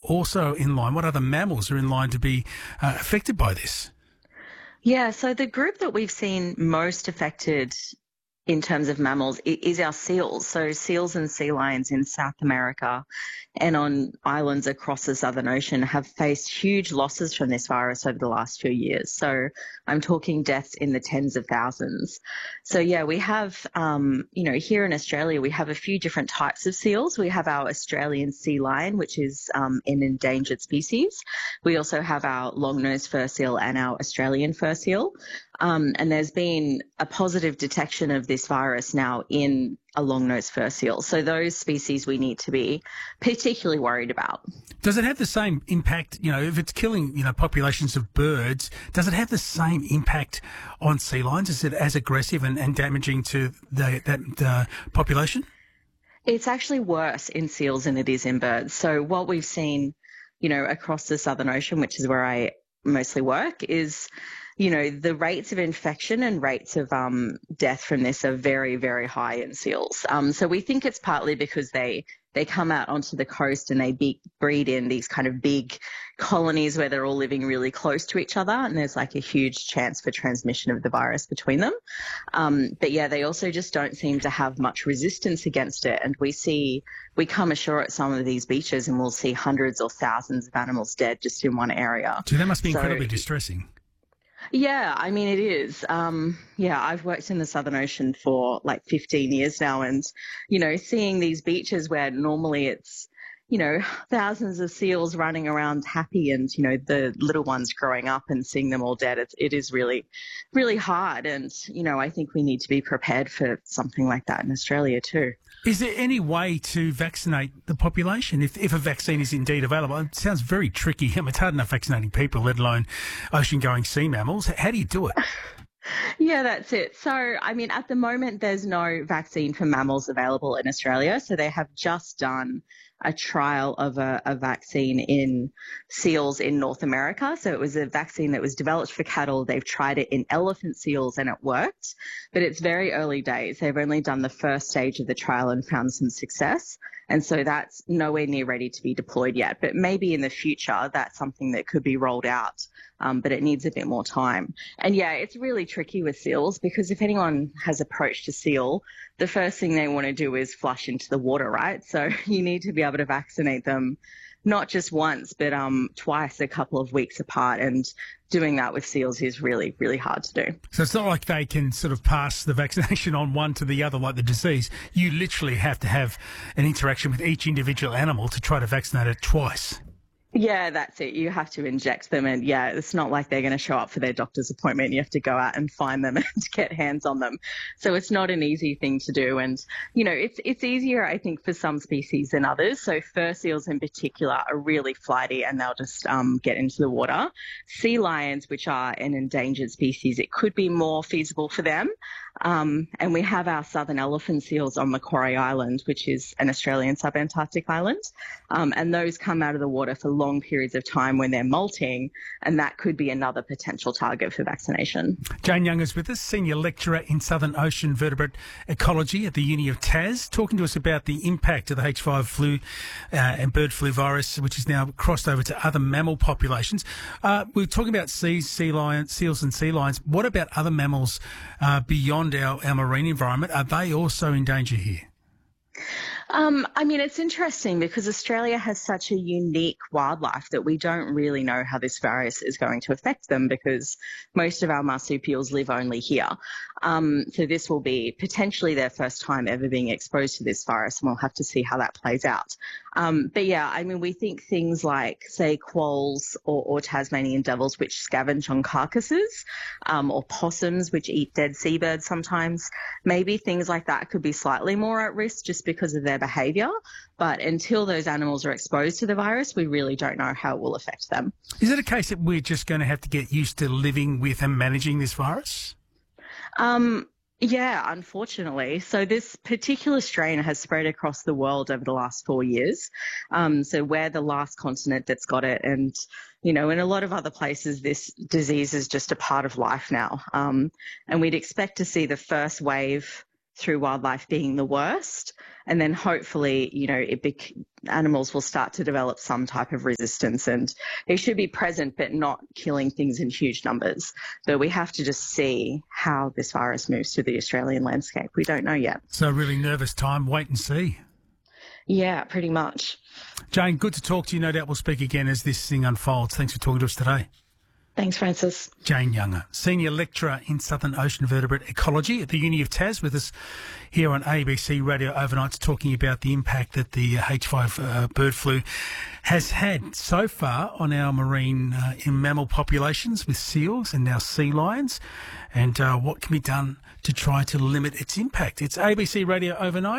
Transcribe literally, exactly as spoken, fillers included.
also in line? What other mammals are in line to be uh, affected by this? Yeah, so the group that we've seen most affected in terms of mammals is our seals. So seals and sea lions in South America and on islands across the Southern Ocean have faced huge losses from this virus over the last few years. So I'm talking deaths in the tens of thousands. So yeah, we have, um, you know, here in Australia, we have a few different types of seals. We have our Australian sea lion, which is um, an endangered species. We also have our long-nosed fur seal and our Australian fur seal. Um, and there's been a positive detection of this virus now in a long-nosed fur seal. So those species we need to be particularly worried about. Does it have the same impact, you know, if it's killing, you know, populations of birds, does it have the same impact on sea lions? Is it as aggressive and, and damaging to the, that uh, population? It's actually worse in seals than it is in birds. So what we've seen, you know, across the Southern Ocean, which is where I mostly work, is you know, the rates of infection and rates of um, death from this are very, very high in seals. Um, so we think it's partly because they they come out onto the coast and they be, breed in these kind of big colonies where they're all living really close to each other, and there's like a huge chance for transmission of the virus between them. Um, but yeah, they also just don't seem to have much resistance against it. And we see, we come ashore at some of these beaches and we'll see hundreds or thousands of animals dead just in one area. So that must be so, incredibly distressing. Yeah, I mean, it is. Um, yeah, I've worked in the Southern Ocean for like fifteen years now, and, you know, seeing these beaches where normally it's, you know, thousands of seals running around happy and, you know, the little ones growing up and seeing them all dead, it's, it is really, really hard. And, you know, I think we need to be prepared for something like that in Australia too. Is there any way to vaccinate the population if, if a vaccine is indeed available? It sounds very tricky. I mean, it's hard enough vaccinating people, let alone ocean-going sea mammals. How do you do it? Yeah, that's it. So, I mean, at the moment, there's no vaccine for mammals available in Australia. So they have just done a trial of a, a vaccine in seals in North America. So it was a vaccine that was developed for cattle. They've tried it in elephant seals and it worked, but it's very early days. They've only done the first stage of the trial and found some success. And so that's nowhere near ready to be deployed yet. But maybe in the future, that's something that could be rolled out, um, but it needs a bit more time. And yeah, it's really tricky with seals because if anyone has approached a seal, the first thing they want to do is flush into the water, right? So you need to be able to vaccinate them not just once, but um, twice a couple of weeks apart. And doing that with seals is really, really hard to do. So it's not like they can sort of pass the vaccination on one to the other like the disease. You literally have to have an interaction with each individual animal to try to vaccinate it twice. Yeah, that's it. You have to inject them. And yeah, it's not like they're going to show up for their doctor's appointment. You have to go out and find them and get hands on them. So it's not an easy thing to do. And, you know, it's it's easier, I think, for some species than others. So fur seals in particular are really flighty and they'll just um, get into the water. Sea lions, which are an endangered species, it could be more feasible for them. Um, and we have our southern elephant seals on Macquarie Island, which is an Australian subantarctic island. Um, and those come out of the water for long periods of time when they're molting, and that could be another potential target for vaccination. Jane Young is with us, Senior Lecturer in Southern Ocean Vertebrate Ecology at the Uni of Tas, talking to us about the impact of the H five flu uh, and bird flu virus, which is now crossed over to other mammal populations. Uh, we're talking about seas, sea lions, seals and sea lions. What about other mammals uh, beyond our, our marine environment? Are they also in danger here? Um, I mean, it's interesting because Australia has such a unique wildlife that we don't really know how this virus is going to affect them because most of our marsupials live only here. Um, so this will be potentially their first time ever being exposed to this virus, and we'll have to see how that plays out. Um, but yeah, I mean, we think things like, say, quolls or, or Tasmanian devils, which scavenge on carcasses, um, or possums, which eat dead seabirds sometimes, maybe things like that could be slightly more at risk just because of their behaviour. But until those animals are exposed to the virus, we really don't know how it will affect them. Is it a case that we're just going to have to get used to living with and managing this virus? Um, yeah, unfortunately. So this particular strain has spread across the world over the last four years. Um, so we're the last continent that's got it. And, you know, in a lot of other places, this disease is just a part of life now. Um, and we'd expect to see the first wave through wildlife being the worst. And then hopefully, you know, it bec- animals will start to develop some type of resistance, and it should be present but not killing things in huge numbers. But we have to just see how this virus moves through the Australian landscape. We don't know yet. So really nervous time. Wait and see. Yeah, pretty much. Jane, good to talk to you. No doubt we'll speak again as this thing unfolds. Thanks for talking to us today. Thanks, Francis. Jane Younger, Senior Lecturer in Southern Ocean Vertebrate Ecology at the Uni of Tas, with us here on A B C Radio Overnights, talking about the impact that the H five uh, bird flu has had so far on our marine uh, mammal populations with seals and now sea lions, and uh, what can be done to try to limit its impact. It's A B C Radio Overnight.